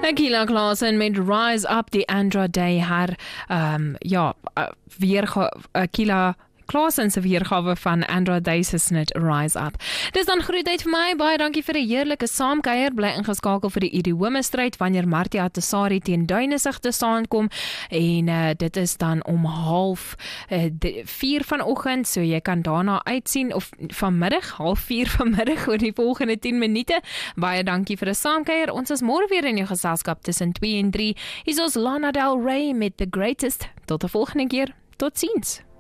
Kila Klaasen met Rise Up, die Andra Day haar, Kila Klaasen se weergawe van Andra Day se snit Rise Up. Dis dan groetheid vir my, baie dankie vir 'n heerlike saamkuier, bly ingeskakel vir die idiome stryd wanneer Martia Tesari teen Duinesig te staan kom, en dit is dan om 3:30 vanoggend, so jy kan daarna uitsien, of vanmiddag, 3:30 vanmiddag, oor die volgende 10 minute. Baie dankie vir 'n saamkuier, ons is môre weer in jou geselskap tussen 2 en 3, hier is ons Lana Del Rey met The Greatest, tot die volgende keer, tot ziens.